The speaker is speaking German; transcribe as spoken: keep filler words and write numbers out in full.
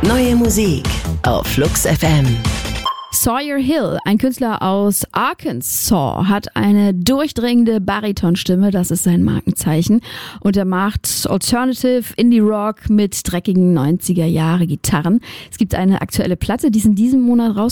Neue Musik auf Flux F M. Sawyer Hill, ein Künstler aus Arkansas, hat eine durchdringende Baritonstimme, das ist sein Markenzeichen. Und er macht Alternative Indie Rock mit dreckigen neunziger Jahre Gitarren. Es gibt eine aktuelle Platte, die ist in diesem Monat raus.